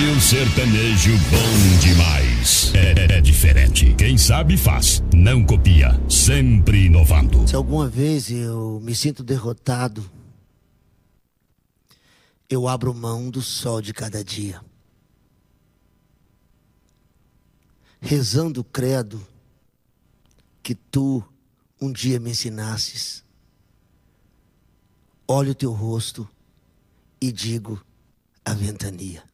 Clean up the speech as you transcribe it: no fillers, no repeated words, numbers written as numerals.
o sertanejo bom demais. É diferente. Quem sabe faz, não copia. Sempre inovando. Se alguma vez eu me sinto derrotado, eu abro mão do sol de cada dia. Rezando o credo que tu um dia me ensinasses. Olho o teu rosto e digo a ventania.